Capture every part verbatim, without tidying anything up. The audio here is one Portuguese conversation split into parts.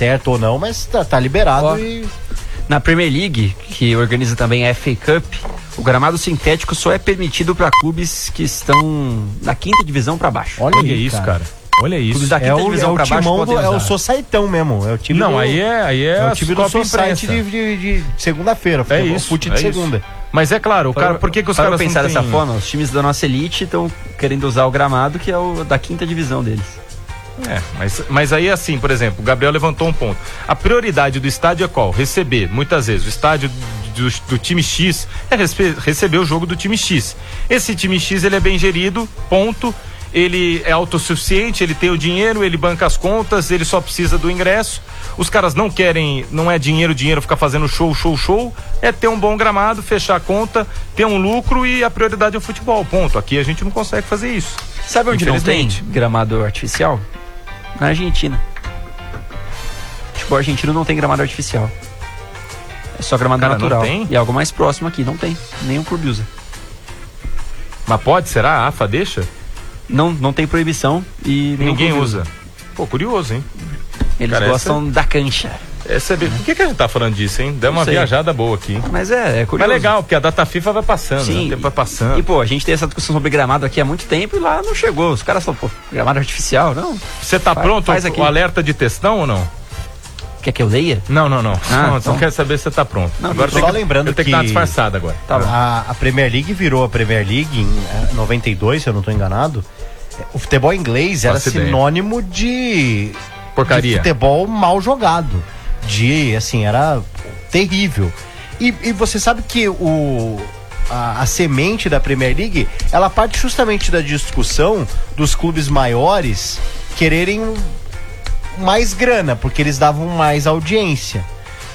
certo ou não, mas tá, tá liberado. Ó, e... Na Premier League, que organiza também a F A Cup, o gramado sintético só é permitido para clubes que estão na quinta divisão para baixo. Olha, Olha aí, isso, cara. cara. Olha isso. Clubes da quinta é divisão para baixo do, é o Societão mesmo. É o time Não, do, aí é, aí é, é o time do Society de, de, de segunda-feira. É isso. Fute de é segunda. Isso. Mas é claro, o cara, por que, que os caras pensar tem... dessa forma? Os times da nossa elite estão querendo usar o gramado que é o da quinta divisão deles. É, mas, mas aí assim, por exemplo, o Gabriel levantou um ponto. A prioridade do estádio é qual? Receber, muitas vezes, o estádio do, do time X é receber o jogo do time X. Esse time X, ele é bem gerido, ponto. Ele é autossuficiente, ele tem o dinheiro, ele banca as contas, ele só precisa do ingresso. Os caras não querem, não é dinheiro, dinheiro, ficar fazendo show, show, show. É ter um bom gramado, fechar a conta, ter um lucro e a prioridade é o futebol, ponto. Aqui a gente não consegue fazer isso. Sabe onde não tem gramado artificial? Na Argentina. O futebol argentino não tem gramado artificial. É só gramado Cara, natural. Não tem? E algo mais próximo aqui, não tem. Nenhum clube usa. Mas pode, será? A AFA deixa? Não, não tem proibição e ninguém usa. usa. Pô, curioso, hein? Eles Cara, gostam essa... da cancha. Essa é... Por que, que a gente tá falando disso, hein? Deu uma viajada boa aqui. Mas é, é curioso. Mas legal, porque a data FIFA vai passando, Sim, né? O tempo vai passando. E, pô, a gente tem essa discussão sobre gramado aqui há muito tempo e lá não chegou. Os caras falam, pô, gramado artificial, não. Você tá faz, pronto faz aqui. O alerta de textão ou não? Quer que eu leia? Não, não, não. Ah, não, então... não quero saber se você tá pronto. Não, agora só que, lembrando eu tenho que, que dar uma disfarçada agora. Tá a, a Premier League virou a Premier League em noventa e dois, se eu não tô enganado. O futebol inglês era sinônimo de porcaria, de futebol mal jogado, de assim, era terrível. E, e você sabe que o a, a semente da Premier League, ela parte justamente da discussão dos clubes maiores quererem mais grana, porque eles davam mais audiência.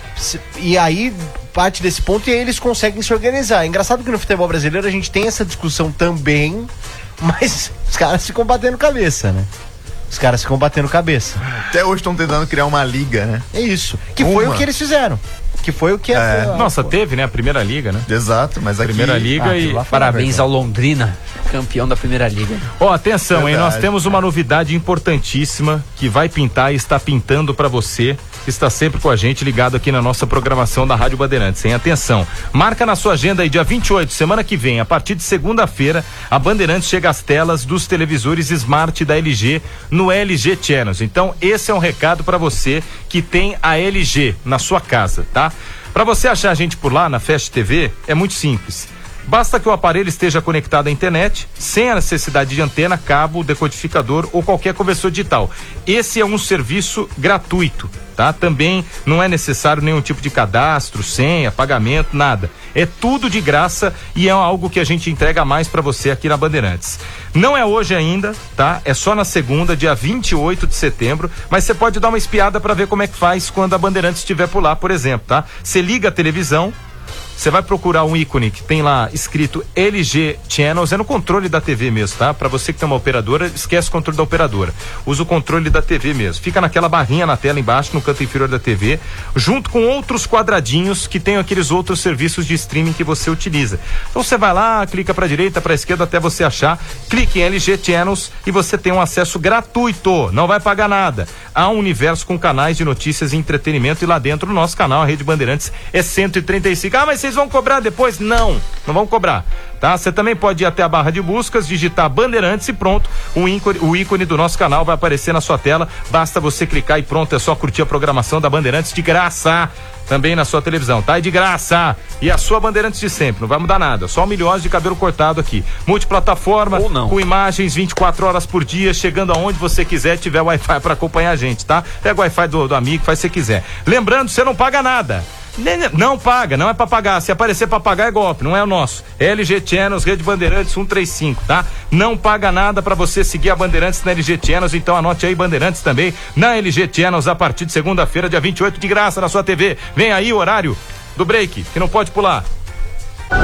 E aí parte desse ponto e aí eles conseguem se organizar. É engraçado que no futebol brasileiro a gente tem essa discussão também, mas os caras ficam batendo cabeça, né? Os caras ficam batendo cabeça. Até hoje estão tentando criar uma liga, né? É isso. Que uma. foi o que eles fizeram. Que foi o que... É. A, a, Nossa, teve, né? A Primeira Liga, né? Exato, mas aqui... Primeira Liga ah, e... Parabéns ao Londrina, campeão da Primeira Liga. Ó, oh, atenção, Verdade. hein? Nós temos uma novidade importantíssima que vai pintar e está pintando para você. Está sempre com a gente ligado aqui na nossa programação da Rádio Bandeirantes, hein? Atenção, marca na sua agenda aí, dia vinte e oito, semana que vem, a partir de segunda-feira, a Bandeirantes chega às telas dos televisores Smart da L G no L G Channels. Então, esse é um recado para você que tem a L G na sua casa, tá? Para você achar a gente por lá na Fast T V, é muito simples. Basta que o aparelho esteja conectado à internet, sem a necessidade de antena, cabo, decodificador ou qualquer conversor digital. Esse é um serviço gratuito, tá? Também não é necessário nenhum tipo de cadastro, senha, pagamento, nada. É tudo de graça e é algo que a gente entrega mais para você aqui na Bandeirantes. Não é hoje ainda, tá? É só na segunda, dia vinte e oito de setembro, mas você pode dar uma espiada para ver como é que faz quando a Bandeirantes estiver por lá, por exemplo, tá? Você liga a televisão, você vai procurar um ícone que tem lá escrito L G Channels, é no controle da T V mesmo, tá? Pra você que tem uma operadora, esquece o controle da operadora. Usa o controle da T V mesmo. Fica naquela barrinha na tela embaixo, no canto inferior da T V, junto com outros quadradinhos que tem aqueles outros serviços de streaming que você utiliza. Então você vai lá, clica pra direita, pra esquerda até você achar, clique em L G Channels e você tem um acesso gratuito, não vai pagar nada. Há um universo com canais de notícias e entretenimento e lá dentro o nosso canal, a Rede Bandeirantes, é cento e trinta e cinco. Ah, mas vocês vão cobrar depois? Não, não vão cobrar, tá? Você também pode ir até a barra de buscas, digitar Bandeirantes e pronto, o ícone, o ícone do nosso canal vai aparecer na sua tela, basta você clicar e pronto, é só curtir a programação da Bandeirantes de graça, também na sua televisão, tá? E de graça, e a sua Bandeirantes de sempre, não vai mudar nada, só milhões de cabelo cortado aqui, multiplataforma, ou não, com imagens vinte e quatro horas por dia, chegando aonde você quiser, tiver Wi-Fi para acompanhar a gente, tá? Pega o Wi-Fi do, do amigo, faz o que você quiser. Lembrando, você não paga nada. Não paga, não é pra pagar. Se aparecer pra pagar é golpe, não é o nosso. L G Channels, Rede Bandeirantes cento e trinta e cinco, tá? Não paga nada pra você seguir a Bandeirantes na L G Channels, então anote aí Bandeirantes também na L G Channels a partir de segunda-feira, dia vinte e oito, de graça na sua T V. Vem aí o horário do break, que não pode pular.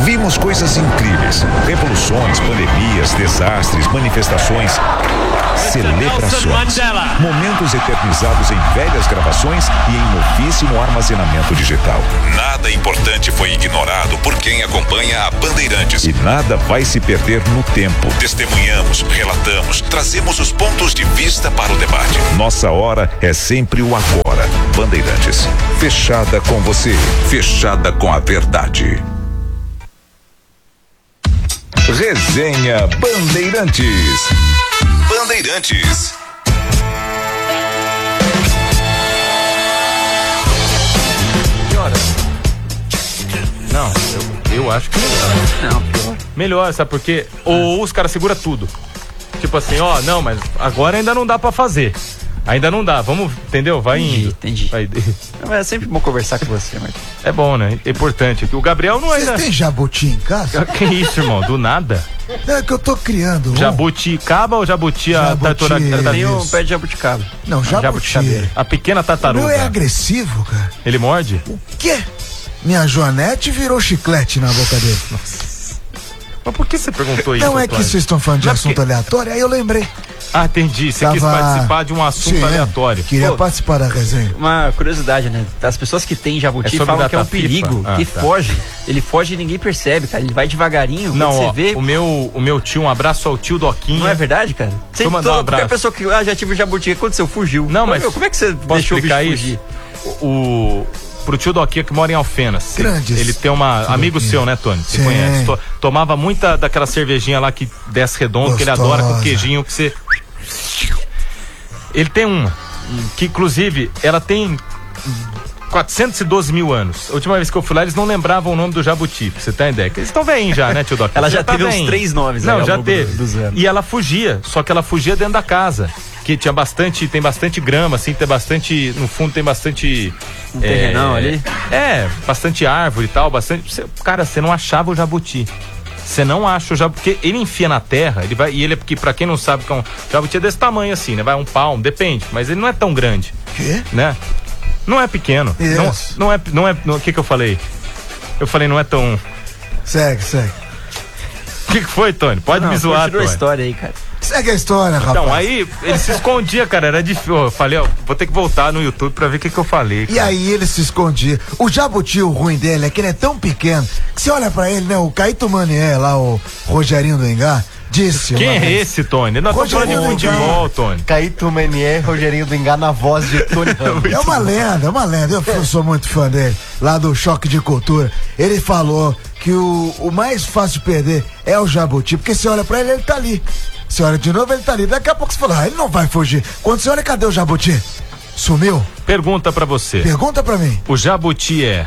Vimos coisas incríveis, revoluções, pandemias, desastres, manifestações, celebrações, momentos eternizados em velhas gravações e em novíssimo armazenamento digital. Nada importante foi ignorado por quem acompanha a Bandeirantes e nada vai se perder no tempo. Testemunhamos, relatamos, trazemos os pontos de vista para o debate. Nossa hora é sempre o agora. Bandeirantes, fechada com você, fechada com a verdade. Resenha Bandeirantes. Bandeirantes. Que horas? Não, eu, eu acho que melhor. Não, pior. Melhor, sabe por quê? Ou os caras seguram tudo. Tipo assim, ó, não, mas agora ainda não dá pra fazer. Ainda não dá, vamos, entendeu? Vai Entendi, indo. entendi. Vai... Mas é sempre bom conversar com você, Marcos. É bom, né? É importante. O Gabriel não Vocês ainda... têm jabuti em casa? Que isso, irmão? Do nada? É que eu tô criando um. Jabuticaba ou jabuti a Jabuti, tartaruga? Tem um Isso. pé de jabuticaba. Não, jabuti. Jabuticabeira. A pequena O tartaruga. meu é agressivo, cara. Ele morde? O quê? Minha Joanete virou chiclete na boca dele. Mas por que você perguntou isso? Não é que Antônio? vocês estão falando de Não é assunto porque- aleatório, aí eu lembrei. Ah, entendi. Você quis Tava- participar de um assunto Sim, aleatório. Queria Pô. participar da resenha. Uma curiosidade, né? As pessoas que têm É jabuti sobre falam que é um data FIFA? perigo, Ah, que tá. foge. Ele foge e ninguém percebe, cara. Ele vai devagarinho, Não, quando ó, você vê. o meu, o meu tio, um abraço ao tio Doquinha. Não é verdade, cara? Sempre mandar um todo- abraço. qualquer pessoa que ah, já tive o jabuti, o que aconteceu? Fugiu. Não, mas Meu, como é que você Posso deixou o bicho explicar fugir? isso? O, o- pro tio Doquinha que mora em Alfenas. Grandes. Ele tem uma. Tio Amigo Doquinha. seu, né, Tony? Você Sim. conhece. To- tomava muita daquela cervejinha lá que desce redondo, que ele Gostosa. adora com queijinho que você. Ele tem uma. Que inclusive ela tem quatrocentos e doze mil anos. A última vez que eu fui lá, eles não lembravam o nome do jabuti, pra você ter uma ideia. Eles estão velhinhos já, né, tio Doquinha? Ela Você já tá teve uns velhinho. três nomes aí Não, ao já longo teve. do- dos anos. E ela fugia, só que ela fugia dentro da casa. Que tinha bastante, tem bastante grama, assim, tem bastante. No fundo tem bastante. Um terrenão ali? É, bastante árvore e tal, bastante. Você- cara, você não achava o jabuti. Você não acha o jabuti, porque ele enfia na terra, ele vai, e ele é porque, pra quem não sabe, que é um jabuti é desse tamanho assim, né? Vai um palmo, depende, mas ele não é tão grande, Quê? né? Não é pequeno. Yes. Não, não é, não é, o que que eu falei? Eu falei, não é tão. Segue, segue. O que que foi, Tony? Pode Não, me zoar, continua a Tony. história aí, cara. Segue a história, rapaz. Então, aí ele se escondia, cara, era difícil. Eu falei, ó, vou ter que voltar no YouTube pra ver o que que eu falei. E cara. aí ele se escondia. O jabuti, o ruim dele é que ele é tão pequeno que você olha pra ele, né? O Caíto Manier lá, o Rogerinho do Engar, disse. Quem uma é vez- esse, Tony? Nós estamos falando de Rogerinho futebol, Tony. Caíto Manier, Rogerinho do Engar na voz de Tony Ramos. É uma lenda, é uma lenda. Eu f- sou muito fã dele, lá do Choque de Cultura. Ele falou que o, o mais fácil de perder é o jabuti, porque você olha pra ele, ele tá ali. Você olha de novo, ele tá ali. Daqui a pouco você fala, ah, ele não vai fugir. Quando você olha, cadê o jabuti? Sumiu? Pergunta pra você. Pergunta pra mim. O jabuti é,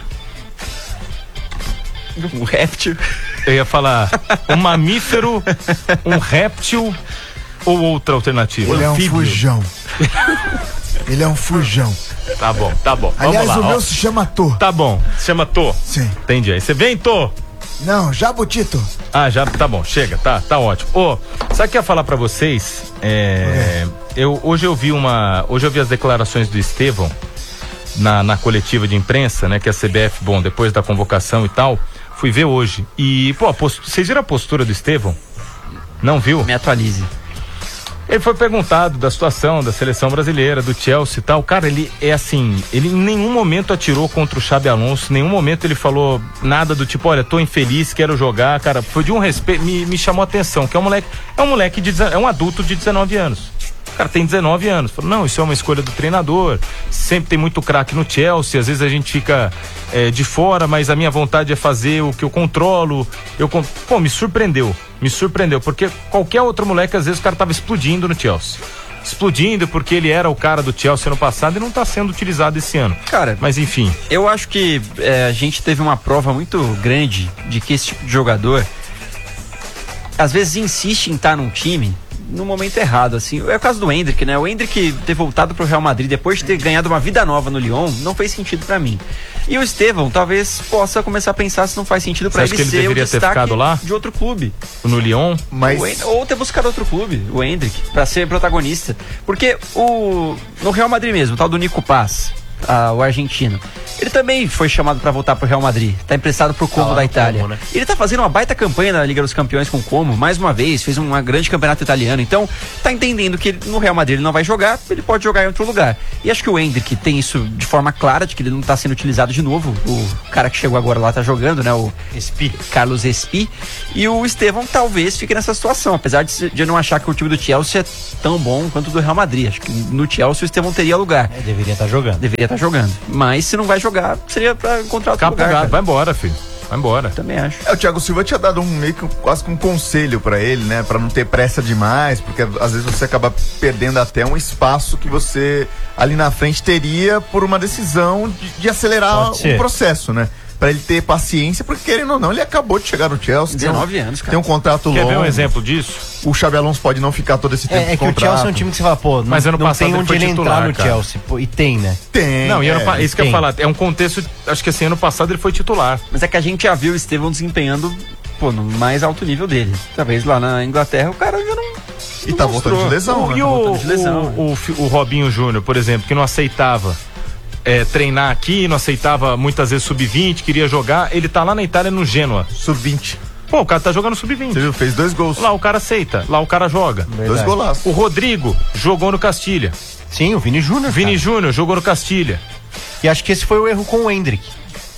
Um réptil. eu ia falar, um mamífero, um réptil ou outra alternativa? Ele é um Anfíbio. fujão. Ele é um fujão. Tá bom, tá bom. Vamos Aliás, lá. o ó. meu se chama Tô. Tá bom, se chama Tô. Sim. Entendi. Aí você vem, Tô. Não, jabutito. Ah, já, tá bom, chega, tá, tá ótimo. Ô, sabe o que eu ia falar pra vocês? É, eu, hoje eu vi uma, hoje eu vi as declarações do Estevão na, na coletiva de imprensa, né, que a C B F, bom, depois da convocação e tal, fui ver hoje. E, pô, a post- vocês viram a postura do Estevão? Não viu? Me atualize. Ele foi perguntado da situação da seleção brasileira, do Chelsea e tal. Cara, ele é assim, ele em nenhum momento atirou contra o Xabi Alonso, em nenhum momento ele falou nada do tipo, olha, tô infeliz, quero jogar, cara. Foi de um respeito, me, me chamou a atenção, que é um moleque, é um moleque de, é um adulto de dezenove anos. O cara tem dezenove anos. Falou, não, isso é uma escolha do treinador. Sempre tem muito craque no Chelsea. Às vezes a gente fica é, de fora, mas a minha vontade é fazer o que eu controlo. Eu, con- pô, me surpreendeu. Me surpreendeu. Porque qualquer outro moleque, às vezes, o cara tava explodindo no Chelsea. Explodindo porque ele era o cara do Chelsea ano passado e não tá sendo utilizado esse ano. Cara, Mas enfim. eu acho que é, a gente teve uma prova muito grande de que esse tipo de jogador às vezes insiste em estar num time no momento errado, assim. É o caso do Endrick, né? O Endrick ter voltado pro Real Madrid depois de ter ganhado uma vida nova no Lyon não fez sentido pra mim. E o Estevão talvez possa começar a pensar se não faz sentido pra Você acha ele que ele ser o deveria ter destaque ficado lá? de outro clube. No Lyon, Mas O End- ou ter buscado outro clube, o Endrick, pra ser protagonista. Porque o no Real Madrid mesmo, o tal do Nico Paz, a, o argentino. Ele também foi chamado para voltar pro Real Madrid. Tá emprestado pro Como Ah, da no Itália. Como, né? Ele tá fazendo uma baita campanha na Liga dos Campeões com o Como, mais uma vez, fez um grande campeonato italiano. Então, tá entendendo que ele, no Real Madrid ele não vai jogar, ele pode jogar em outro lugar. E acho que o Endrick tem isso de forma clara, de que ele não tá sendo utilizado de novo. O cara que chegou agora lá tá jogando, né? O Espi. Carlos Espi. E o Estevão talvez fique nessa situação, apesar de, de eu não achar que o time do Chelsea é tão bom quanto o do Real Madrid. Acho que no Chelsea o Estevão teria lugar. É, deveria estar jogando. Deveria estar jogando. Mas se não vai jogar, seria pra encontrar outro Capo lugar. gato, cara. vai embora, filho. Vai embora. Também acho. É, o Thiago Silva tinha dado um meio que quase que um conselho pra ele, né? Pra não ter pressa demais, porque às vezes você acaba perdendo até um espaço que você ali na frente teria por uma decisão de, de acelerar Pode ser. o processo, né? Pra ele ter paciência, porque querendo ou não, ele acabou de chegar no Chelsea. tem um- dezenove anos, cara. Tem um contrato Quer longo. ver um exemplo disso? O Xabi Alonso pode não ficar todo esse tempo É, é de que o contrato. Chelsea é um time que você fala, pô, não, Mas ano não passado tem ele onde foi ele titular, entrar no cara. Chelsea. Pô, e tem, né? Tem. Não, e ano, é, pa- isso que eu ia tem. falar, é um contexto, acho que assim, ano passado ele foi titular. Mas é que a gente já viu o Estevão desempenhando, pô, no mais alto nível dele. Talvez lá na Inglaterra o cara já não. E tá voltando de lesão, O- né? e Tá o, voltando de lesão. o, o, fi- o Robinho Júnior, por exemplo, que não aceitava é, treinar aqui, não aceitava muitas vezes sub vinte, queria jogar, ele tá lá na Itália no Genoa. sub vinte. Pô, o cara tá jogando sub vinte. Você viu? Fez dois gols. Lá o cara aceita, lá o cara joga. Verdade. Dois golaços. O Rodrigo jogou no Castilha. Sim, o Vini Júnior. Vini cara. Júnior jogou no Castilha. E acho que esse foi o erro com o Endrick.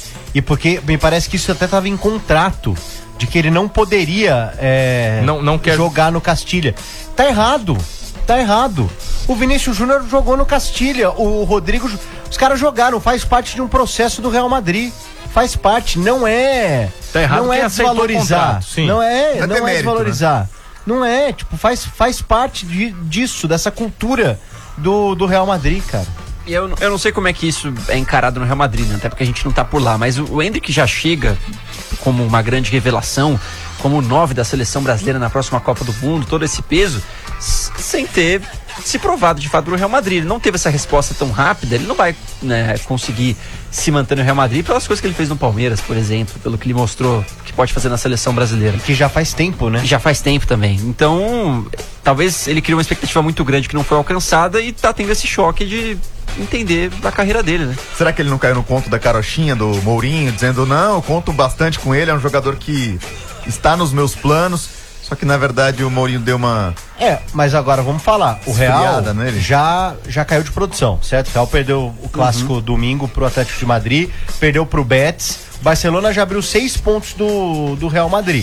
E porque me parece que isso até estava em contrato, de que ele não poderia é, Não- não quer- jogar no Castilha. Tá errado. Tá errado. O Vinícius Júnior jogou no Castilha. O Rodrigo. Os caras jogaram. Faz parte de um processo do Real Madrid. Faz parte. Não é. Tá errado não quem é aceitou o desvalorizar. contrato, sim. Não é. Não é Não é demérito, desvalorizar. Não é. Tipo, faz, faz parte de, disso, dessa cultura do, do Real Madrid, cara. E eu, eu não sei como é que isso é encarado no Real Madrid, né? Até porque a gente não tá por lá. Mas o, o Endrick já chega como uma grande revelação, como o nove da seleção brasileira na próxima Copa do Mundo, todo esse peso, s- sem ter se provado de fato no Real Madrid. Ele não teve essa resposta tão rápida, ele não vai, né, conseguir se manter no Real Madrid pelas coisas que ele fez no Palmeiras, por exemplo, pelo que ele mostrou que pode fazer na seleção brasileira. Que já faz tempo, né? E já faz tempo também. Então, talvez ele criou uma expectativa muito grande que não foi alcançada e tá tendo esse choque de entender da carreira dele, né? Será que ele não caiu no conto da carochinha do Mourinho, dizendo, não, eu conto bastante com ele, é um jogador que está nos meus planos, só que na verdade o Mourinho deu uma... É, mas agora vamos falar. O Real Esfriada nele. já, já caiu de produção, certo? O Real perdeu o clássico Uhum. domingo pro Atlético de Madrid, perdeu pro Betis. O Barcelona já abriu seis pontos do, do Real Madrid.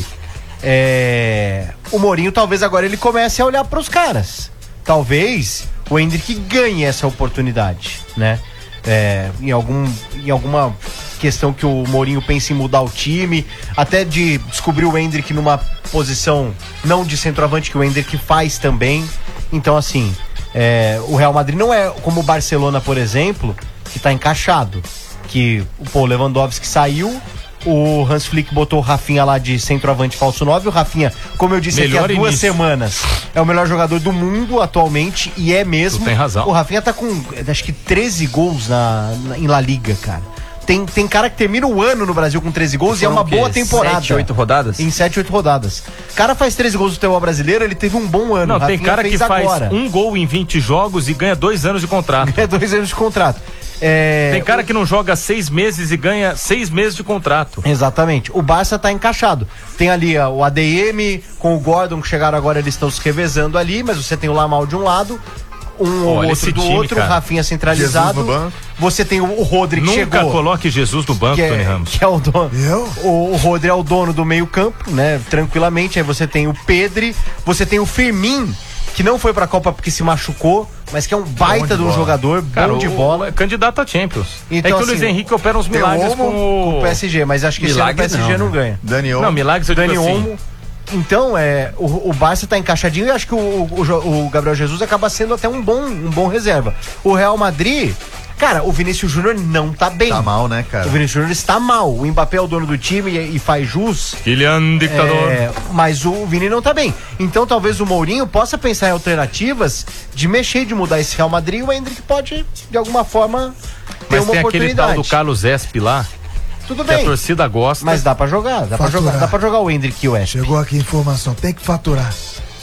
É, o Mourinho talvez agora ele comece a olhar pros caras. Talvez o Endrick ganhe essa oportunidade, né? É, em, algum, em alguma questão que o Mourinho pense em mudar o time, até de descobrir o Endrick numa posição não de centroavante, que o Endrick faz também. Então, assim, é, o Real Madrid não é como o Barcelona, por exemplo, que tá encaixado. Que pô, o Lewandowski saiu, o Hans Flick botou o Rafinha lá de centroavante falso nove. O Rafinha, como eu disse Melhor aqui há duas início. semanas, é o melhor jogador do mundo atualmente, e é mesmo. Tu tem razão. O Rafinha tá com, acho que treze gols na, na- em La Liga, cara. Tem, tem cara que termina o ano no Brasil com treze gols e é Foram uma o quê? boa temporada. Sete, oito rodadas? Em sete, oito rodadas. O cara faz treze gols no futebol brasileiro, ele teve um bom ano. Não, O tem Rafinha cara que fez faz agora. um gol em vinte jogos e ganha dois anos de contrato. É dois anos de contrato. É, Tem cara que não joga seis meses e ganha seis meses de contrato. Exatamente. O Barça tá encaixado. Tem ali ó, o A D M com o Gordon, que chegaram agora, eles estão se revezando ali, mas você tem o Lamal de um lado, um ou Olha, outro esse do time, outro, cara. o Rafinha centralizado. Jesus no banco. Você tem o, o Rodri que Nunca chegou. coloque Jesus no banco, Que Tony é, Ramos. que é o dono. Eu? O, o Rodri é o dono do meio-campo, né? Tranquilamente. Aí você tem o Pedri, você tem o Firmin, que não foi pra Copa porque se machucou, mas que é um baita de de um bola. jogador, Cara, bom de o- bola. é candidato a Champions. Então, é que o assim, Luiz Henrique opera uns Tem milagres o com o... o P S G, mas acho que esse ano o P Milagres S G não, não, né? ganha. Daniel. Não, milagres eu digo Dani assim. Olmo. Então, é, o, o Barça tá encaixadinho e acho que o, o, o Gabriel Jesus acaba sendo até um bom, um bom reserva. O Real Madrid, cara, o Vinícius Júnior não tá bem. Tá mal, né, cara? O Vinícius Júnior está mal. O Mbappé é o dono do time e, e faz jus. Kylian Dictador. É, mas o Vini não tá bem. Então talvez o Mourinho possa pensar em alternativas de mexer, de mudar esse Real Madrid. E o Endrick pode, de alguma forma, ter Mas uma tem aquele oportunidade. tal do Carlos Esp lá, Tudo que a bem, torcida gosta. mas dá pra jogar. Dá pra Faturar. jogar, dá pra jogar o Endrick e o Esp. Chegou aqui a informação, tem que faturar.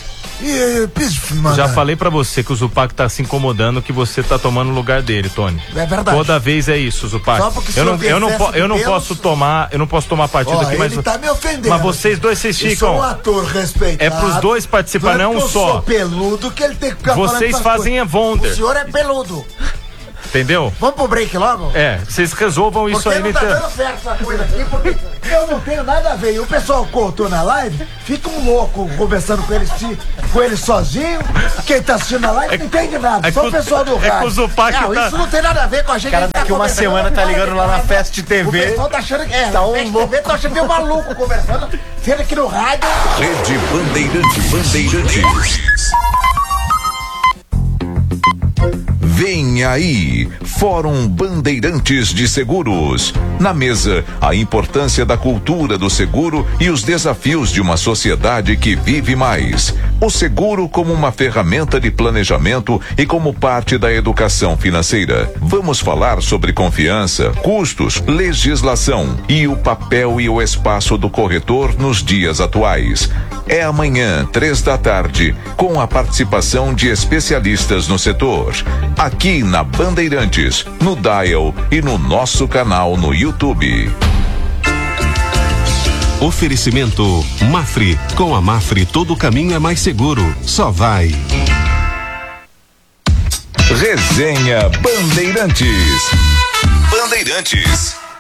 E, e, Já falei pra você que o Zupac tá se incomodando que você tá tomando o lugar dele, Tony. É verdade. Toda vez é isso, Zupac. Só porque Eu não, o senhor eu não, tem po, excesso eu não de posso pelos. tomar, eu não posso tomar partido Ó, aqui, mas ele tá me ofendendo. mas vocês dois vocês Eu ficam. sou um ator respeitado. É pros dois participar, não, é porque só. Eu sou peludo que ele tem que ficar falando Vocês essas fazem coisas. a Wonder. O senhor é peludo. Entendeu? Vamos pro break logo? É, vocês resolvam isso Porque aí. não tá então. dando certo essa coisa aqui, porque eu não tenho nada a ver. E o pessoal cortou na live, fica um louco conversando com ele, se- com ele sozinho. Quem tá assistindo a live não entende nada, é só que o o- pessoal do é que rádio. o Zupac Não, tá- isso não tem nada a ver com a gente. Cara, a gente daqui tá uma conversando, semana tá fala ligando que lá na fala. Festa de T V. O pessoal tá achando que é, Tá um Festa de T V, tá achando meio maluco conversando, sendo que no rádio. Rede Bandeirantes. Bandeirantes. Vem aí, Fórum Bandeirantes de Seguros. Na mesa, a importância da cultura do seguro e os desafios de uma sociedade que vive mais. O seguro como uma ferramenta de planejamento e como parte da educação financeira. Vamos falar sobre confiança, custos, legislação e o papel e o espaço do corretor nos dias atuais. É amanhã, três da tarde, com a participação de especialistas no setor. Aqui na Bandeirantes, no Dial e no nosso canal no YouTube. Oferecimento Mafre. Com a Mafre todo caminho é mais seguro. Só vai. Resenha Bandeirantes. Bandeirantes.